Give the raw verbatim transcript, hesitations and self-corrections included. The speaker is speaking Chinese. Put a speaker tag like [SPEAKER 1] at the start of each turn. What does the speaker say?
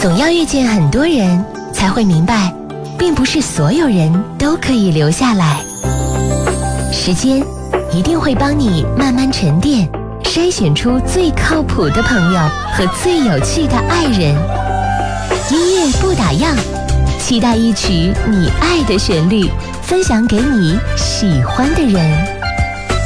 [SPEAKER 1] 总要遇见很多人，才会明白，并不是所有人都可以留下来。时间一定会帮你慢慢沉淀，筛选出最靠谱的朋友和最有趣的爱人。音乐不打烊，期待一曲你爱的旋律，分享给你喜欢的人。